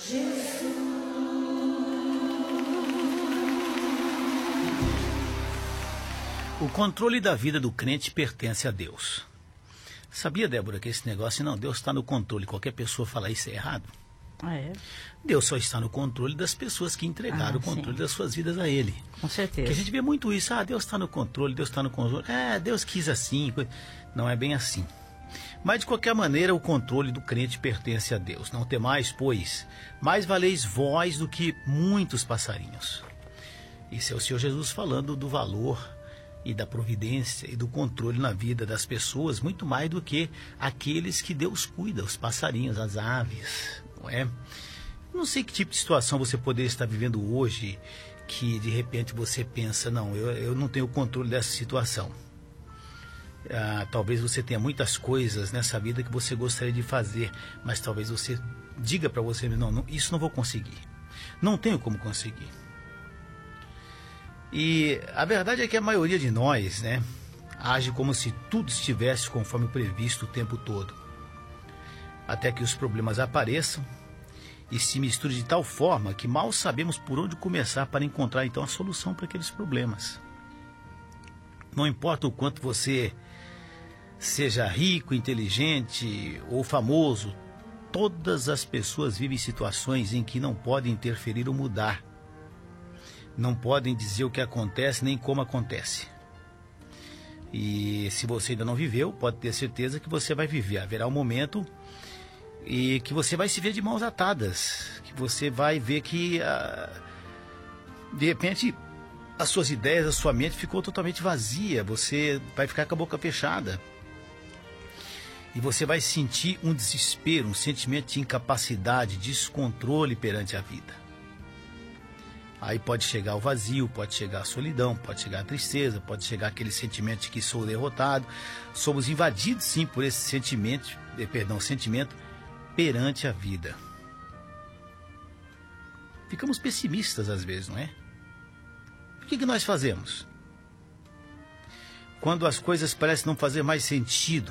O controle da vida do crente pertence a Deus. Sabia, Débora, que esse negócio, não, Deus está no controle, qualquer pessoa falar isso é errado? Ah, é? Deus só está no controle das pessoas que entregaram o controle das suas vidas a Ele. Com certeza. Porque a gente vê muito isso, Deus está no controle, Deus está no controle. Deus quis assim. Não é bem assim. Mas de qualquer maneira, o controle do crente pertence a Deus. Não temais, pois, mais valeis vós do que muitos passarinhos. Isso é o Senhor Jesus falando do valor e da providência e do controle na vida das pessoas, muito mais do que aqueles que Deus cuida, os passarinhos, as aves, não é? Não sei que tipo de situação você poderia estar vivendo hoje, que de repente você pensa, não, eu não tenho controle dessa situação. Talvez você tenha muitas coisas nessa vida que você gostaria de fazer, mas talvez você diga para você, não, isso não vou conseguir, não tenho como conseguir. E a verdade é que a maioria de nós, age como se tudo estivesse conforme previsto o tempo todo. Até que os problemas apareçam e se misturem de tal forma que mal sabemos por onde começar para encontrar então a solução para aqueles problemas. Não importa o quanto você seja rico, inteligente ou famoso, todas as pessoas vivem situações em que não podem interferir ou mudar. Não podem dizer o que acontece nem como acontece. E se você ainda não viveu, pode ter certeza que você vai viver. Haverá um momento e que você vai se ver de mãos atadas, que você vai ver que de repente as suas ideias, a sua mente ficou totalmente vazia, você vai ficar com a boca fechada. E você vai sentir um desespero, um sentimento de incapacidade, descontrole perante a vida. Aí pode chegar o vazio, pode chegar a solidão, pode chegar a tristeza, pode chegar aquele sentimento de que sou derrotado. Somos invadidos sim por esse sentimento perante a vida. Ficamos pessimistas às vezes, não é? O que nós fazemos? Quando as coisas parecem não fazer mais sentido.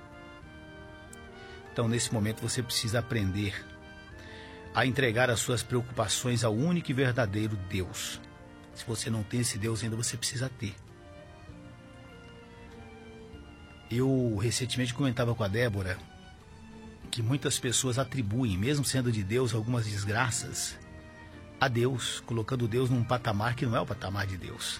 Então nesse momento você precisa aprender a entregar as suas preocupações ao único e verdadeiro Deus. Se você não tem esse Deus ainda, você precisa ter. Eu recentemente comentava com a Débora que muitas pessoas atribuem, mesmo sendo de Deus, algumas desgraças a Deus, colocando Deus num patamar que não é o patamar de Deus.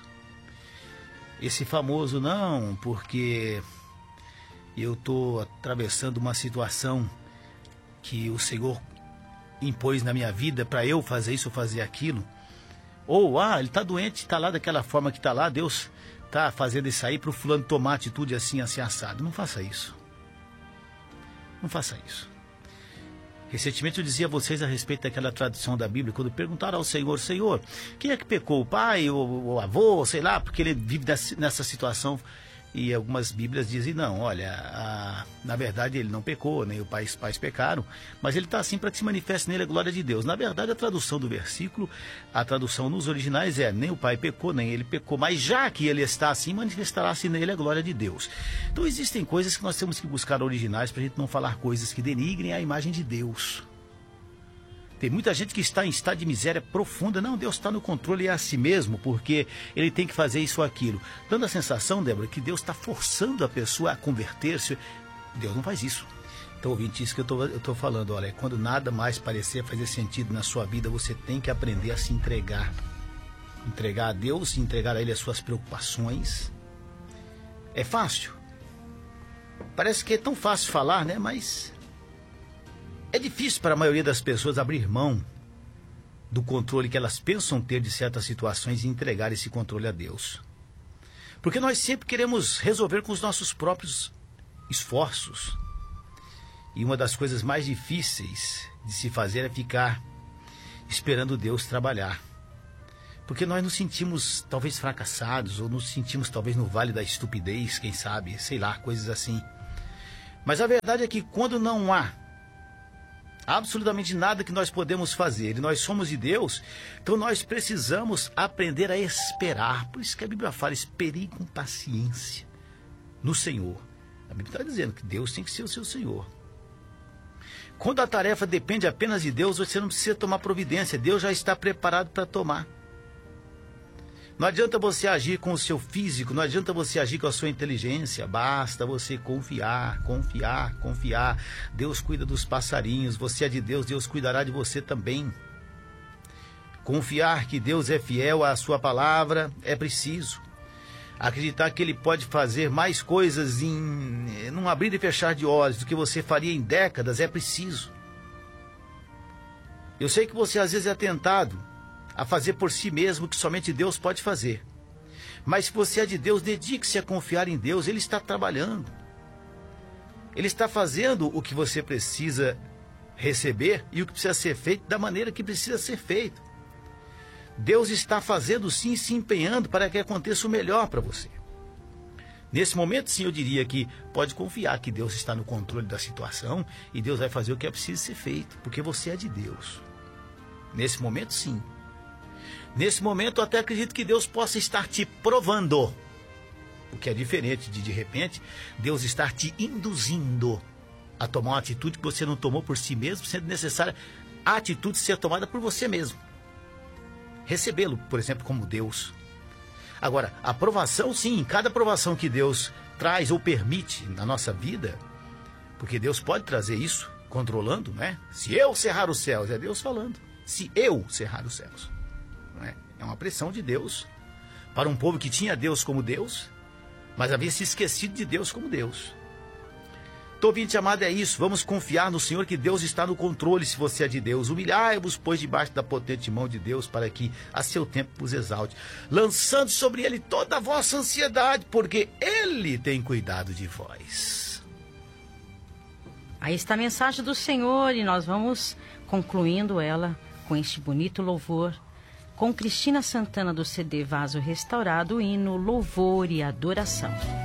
Esse famoso, não, porque eu estou atravessando uma situação que o Senhor impôs na minha vida para eu fazer isso ou fazer aquilo. Ou, ele está doente, está lá daquela forma que está lá, Deus está fazendo isso aí para o fulano tomar atitude assim, assim, assado. Não faça isso. Não faça isso. Recentemente eu dizia a vocês a respeito daquela tradução da Bíblia, quando perguntaram ao Senhor, Senhor, quem é que pecou? O pai, o avô, sei lá, porque ele vive nessa situação. E algumas Bíblias dizem, não, olha, na verdade ele não pecou, nem os pais pecaram, mas ele está assim para que se manifeste nele a glória de Deus. Na verdade, a tradução do versículo, a tradução nos originais é, nem o pai pecou, nem ele pecou, mas já que ele está assim, manifestará-se nele a glória de Deus. Então existem coisas que nós temos que buscar originais para a gente não falar coisas que denigrem a imagem de Deus. Tem muita gente que está em estado de miséria profunda. Não, Deus está no controle, é a si mesmo, porque ele tem que fazer isso ou aquilo. Dando a sensação, Débora, que Deus está forçando a pessoa a converter-se. Deus não faz isso. Então, ouvinte, isso que eu estou falando, olha, quando nada mais parecer fazer sentido na sua vida, você tem que aprender a se entregar. Entregar a Deus, entregar a Ele as suas preocupações. É fácil? Parece que é tão fácil falar, né? Mas é difícil para a maioria das pessoas abrir mão do controle que elas pensam ter de certas situações e entregar esse controle a Deus. Porque nós sempre queremos resolver com os nossos próprios esforços. E uma das coisas mais difíceis de se fazer é ficar esperando Deus trabalhar. Porque nós nos sentimos talvez fracassados, ou nos sentimos talvez no vale da estupidez, quem sabe, sei lá, coisas assim. Mas a verdade é que quando não há absolutamente nada que nós podemos fazer, e nós somos de Deus, então nós precisamos aprender a esperar. Por isso que a Bíblia fala, esperei com paciência no Senhor. A Bíblia está dizendo que Deus tem que ser o seu Senhor. Quando a tarefa depende apenas de Deus, você não precisa tomar providência. Deus já está preparado para tomar. Não adianta você agir com o seu físico, não adianta você agir com a sua inteligência. Basta você confiar, confiar, confiar. Deus cuida dos passarinhos, você é de Deus, Deus cuidará de você também. Confiar que Deus é fiel à sua palavra é preciso. Acreditar que Ele pode fazer mais coisas num abrir e fechar de olhos do que você faria em décadas é preciso. Eu sei que você às vezes é tentado a fazer por si mesmo o que somente Deus pode fazer. Mas se você é de Deus, dedique-se a confiar em Deus. Ele está trabalhando. Ele está fazendo o que você precisa receber e o que precisa ser feito da maneira que precisa ser feito. Deus está fazendo sim, se empenhando para que aconteça o melhor para você. Nesse momento, sim, eu diria que pode confiar que Deus está no controle da situação e Deus vai fazer o que é preciso ser feito, porque você é de Deus. Nesse momento, sim. Nesse momento, eu até acredito que Deus possa estar te provando, o que é diferente de repente, Deus estar te induzindo a tomar uma atitude que você não tomou por si mesmo, sendo necessária a atitude ser tomada por você mesmo. Recebê-lo, por exemplo, como Deus. Agora, a aprovação, sim, cada aprovação que Deus traz ou permite na nossa vida, porque Deus pode trazer isso, controlando, né? Se eu cerrar os céus, é Deus falando. Se eu cerrar os céus. Não é? É uma pressão de Deus para um povo que tinha Deus como Deus, mas havia se esquecido de Deus como Deus. Então, ouvinte amado, é isso. Vamos confiar no Senhor, que Deus está no controle se você é de Deus. Humilhai-vos, pois, debaixo da potente mão de Deus, para que a seu tempo vos exalte, lançando sobre Ele toda a vossa ansiedade, porque Ele tem cuidado de vós. Aí está a mensagem do Senhor e nós vamos concluindo ela com este bonito louvor, com Cristina Santana do CD Vaso Restaurado, o hino Louvor e Adoração.